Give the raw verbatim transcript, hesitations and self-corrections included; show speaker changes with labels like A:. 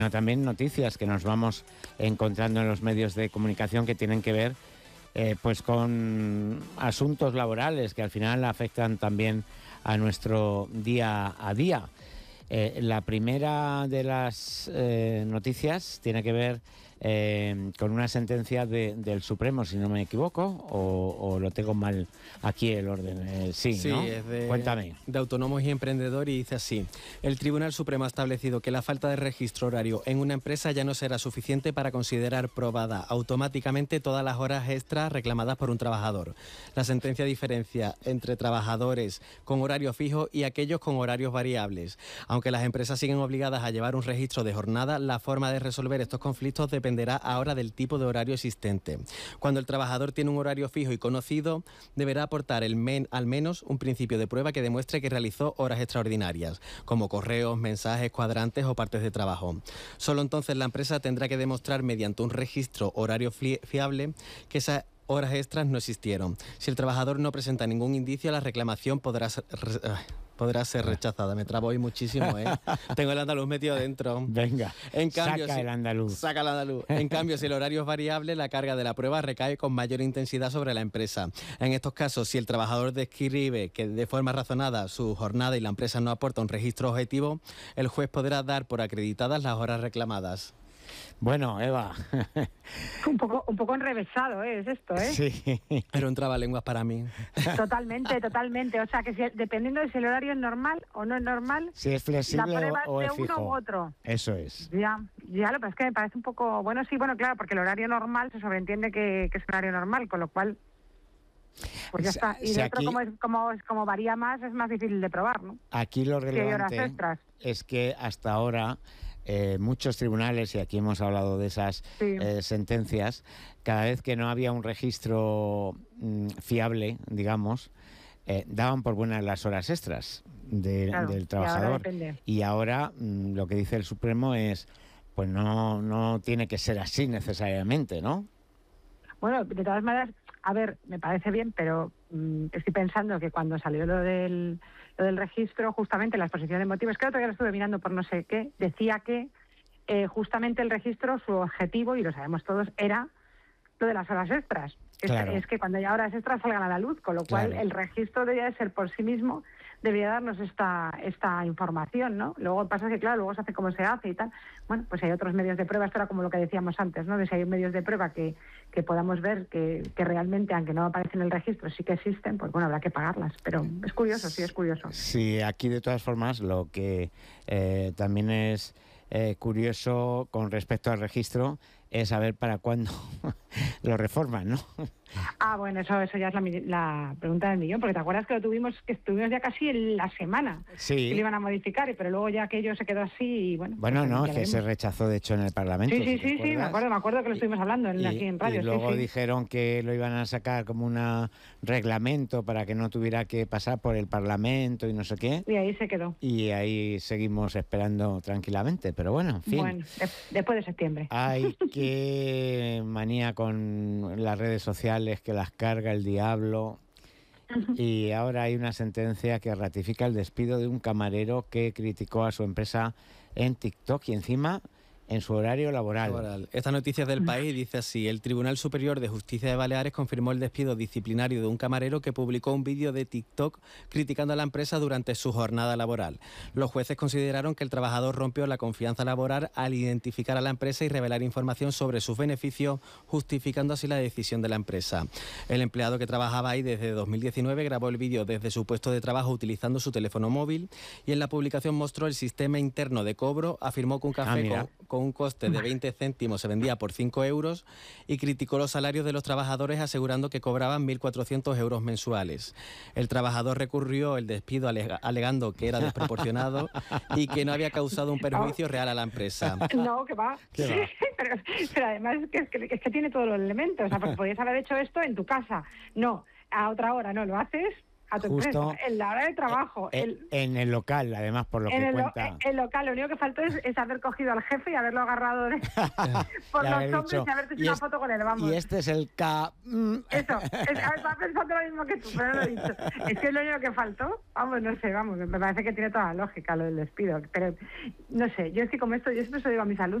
A: También noticias que nos vamos encontrando en los medios de comunicación que tienen que ver eh, pues con asuntos laborales que al final afectan también a nuestro día a día. Eh, la primera de las eh, noticias tiene que ver eh, con una sentencia de, del Supremo, si no me equivoco, o, o lo tengo mal aquí el orden. Eh, sí,
B: sí,
A: ¿no?
B: es de,
A: Cuéntame.
B: De Autónomos y Emprendedor y dice así: el Tribunal Supremo ha establecido que la falta de registro horario en una empresa ya no será suficiente para considerar probada automáticamente todas las horas extras reclamadas por un trabajador. La sentencia diferencia entre trabajadores con horario fijo y aquellos con horarios variables. Aunque las empresas siguen obligadas a llevar un registro de jornada, la forma de resolver estos conflictos dependerá ahora del tipo de horario existente. Cuando el trabajador tiene un horario fijo y conocido, deberá aportar el men, al menos un principio de prueba que demuestre que realizó horas extraordinarias, como correos, mensajes, cuadrantes o partes de trabajo. Solo entonces la empresa tendrá que demostrar mediante un registro horario fiable que esas horas extras no existieron. Si el trabajador no presenta ningún indicio, la reclamación podrá ser, podrá ser rechazada. Me trabo hoy muchísimo, ¿eh? Tengo el andaluz metido dentro.
A: Venga,
B: en cambio,
A: saca
B: si,
A: el andaluz.
B: Saca el andaluz. En cambio, si el horario es variable, la carga de la prueba recae con mayor intensidad sobre la empresa. En estos casos, si el trabajador describe que de forma razonada su jornada y la empresa no aporta un registro objetivo, el juez podrá dar por acreditadas las horas reclamadas.
A: Bueno, Eva.
C: Un poco, un poco enrevesado, ¿eh? Es esto, ¿eh?
A: Sí.
B: Pero un trabalenguas para mí.
C: Totalmente, totalmente. O sea, que si, dependiendo de si el horario es normal o no es normal,
A: si es flexible
C: la prueba
A: o, o
C: es
A: es
C: de
A: fijo.
C: uno u otro.
A: Eso es.
C: Ya, ya lo que es que me parece un poco... Bueno, sí, bueno, claro, porque el horario normal se sobreentiende que, que es un horario normal, con lo cual... Pues ya está. Y
A: si
C: de otro,
A: aquí,
C: como, es, como, como varía más, es más difícil de probar, ¿no?
A: Aquí lo relevante
C: horas extras.
A: es que hasta ahora eh, muchos tribunales, y aquí hemos hablado de esas
C: sí.
A: eh, sentencias, cada vez que no había un registro mm, fiable, digamos, eh, daban por buenas las horas extras de,
C: claro,
A: del trabajador.
C: Y ahora,
A: y ahora mm, lo que dice el Supremo es, pues no, no tiene que ser así necesariamente, ¿no?
C: Bueno, de todas maneras, a ver, me parece bien, pero mmm, estoy pensando que cuando salió lo del, lo del registro, justamente la exposición de motivos, que otro día lo estuve mirando por no sé qué, decía que eh, justamente el registro, su objetivo, y lo sabemos todos, era lo de las horas extras.
A: Claro.
C: Es, es que cuando haya horas extras salgan a la luz, con lo cual
A: claro.
C: el registro debería de ser por sí mismo, debería darnos esta esta información, ¿no? Luego pasa que, claro, luego se hace como se hace y tal. Bueno, pues hay otros medios de prueba, esto era como lo que decíamos antes, ¿no? De si hay medios de prueba que, que podamos ver que, que realmente, aunque no aparecen en el registro, sí que existen, pues bueno, habrá que pagarlas. Pero es curioso, sí, es curioso.
A: Sí, aquí de todas formas lo que eh, también es eh, curioso con respecto al registro es saber para cuándo lo reforman, ¿no?
C: Ah, bueno, eso eso ya es la, la pregunta del millón, porque te acuerdas que lo tuvimos, que estuvimos ya casi en la semana
A: sí.
C: que lo iban a modificar, pero luego ya aquello se quedó así y bueno...
A: Bueno,
C: pues,
A: no, es que se rechazó de hecho en el Parlamento.
C: Sí, sí,
A: si
C: sí, sí, me acuerdo, me acuerdo que lo estuvimos hablando en,
A: y,
C: aquí en radio.
A: Y luego
C: sí, sí.
A: dijeron que lo iban a sacar como un reglamento para que no tuviera que pasar por el Parlamento y no sé qué.
C: Y ahí se quedó.
A: Y ahí seguimos esperando tranquilamente, pero bueno, en fin.
C: Bueno, de, después de septiembre.
A: Ay, qué manía con las redes sociales, que las carga el diablo. Y ahora hay una sentencia que ratifica el despido de un camarero que criticó a su empresa en TikTok y encima en su horario laboral.
B: laboral. Esta noticia es del País, dice así: el Tribunal Superior de Justicia de Baleares confirmó el despido disciplinario de un camarero que publicó un vídeo de TikTok criticando a la empresa durante su jornada laboral. Los jueces consideraron que el trabajador rompió la confianza laboral al identificar a la empresa y revelar información sobre sus beneficios, justificando así la decisión de la empresa. El empleado que trabajaba ahí desde dos mil diecinueve grabó el vídeo desde su puesto de trabajo utilizando su teléfono móvil y en la publicación mostró el sistema interno de cobro, afirmó que un café
A: ah,
B: con, con un coste de veinte céntimos se vendía por cinco euros y criticó los salarios de los trabajadores asegurando que cobraban mil cuatrocientos euros mensuales. El trabajador recurrió el despido alega, alegando que era desproporcionado y que no había causado un perjuicio real a la empresa.
C: No, que va.
A: ¿Qué va?
C: pero, pero además es que, es, que, es que tiene todos los elementos. O sea, porque podías haber hecho esto en tu casa. No, a otra hora no lo haces. a tu
A: Justo
C: empresa, en la hora de trabajo.
A: En
C: el,
A: en el local, además, por lo
C: en
A: que
C: el,
A: cuenta.
C: en el local, lo único que faltó es, es haber cogido al jefe y haberlo agarrado de, por
A: Y
C: los
A: haber
C: hombros
A: dicho,
C: y haberte hecho
A: y
C: una
A: es-
C: foto con él, vamos.
A: Y este es el K. mm.
C: Eso, es, a ver, estaba pensando lo mismo que tú, pero no lo he dicho. Es que es lo único que faltó, vamos, no sé, vamos, me parece que tiene toda la lógica lo del despido, pero no sé, yo es que como esto, yo siempre se lo digo a mis alumnos,